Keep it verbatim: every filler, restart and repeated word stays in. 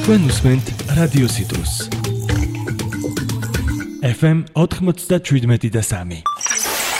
თქვენ უსმენთ რადიო სიტრუს. ეფ ემ ოთხმოცდაშვიდმეტი და სამი.